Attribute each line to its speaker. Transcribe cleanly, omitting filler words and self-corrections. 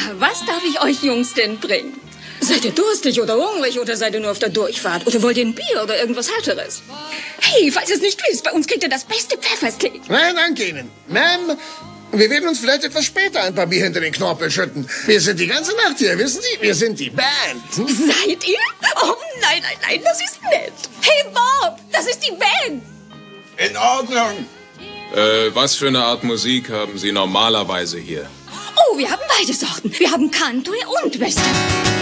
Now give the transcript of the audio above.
Speaker 1: Was darf ich euch Jungs denn bringen? Seid ihr durstig oder hungrig oder seid ihr nur auf der Durchfahrt? Oder wollt ihr ein Bier oder irgendwas Härteres? Hey, falls ihr es nicht wisst, bei uns kriegt ihr das beste Pfeffersteak.
Speaker 2: Nein, danke Ihnen. Ma'am, wir werden uns vielleicht etwas später ein paar Bier hinter den Knorpel schütten. Wir sind die ganze Nacht hier, wissen Sie? Wir sind die Band.
Speaker 1: Seid ihr? Oh, nein, das ist nett. Hey, Bob, das ist die Band.
Speaker 3: In Ordnung.
Speaker 4: Was für eine Art Musik haben Sie normalerweise hier?
Speaker 1: Oh, wir haben beide Sorten. Wir haben Country und Western.